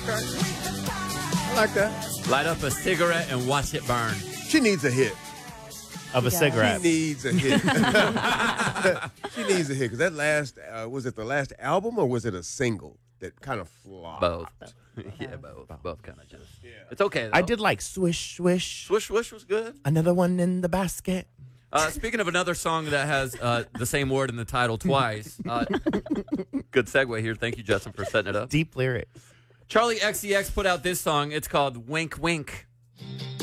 Okay. I like that. Light up a cigarette and watch it burn. She needs a hit. Of a cigarette. She needs a hit. She needs a hit. Because that last, was it the last album or was it a single that kind of flopped? Both. Yeah, both. Both kind of just. Yeah. It's okay, though. I did like Swish, Swish. Swish, Swish was good. Another one in the basket. Speaking of another song that has the same word in the title twice, good segue here. Thank you, Justin, for setting it up. Deep lyrics. Charlie XCX put out this song. It's called Wink Wink.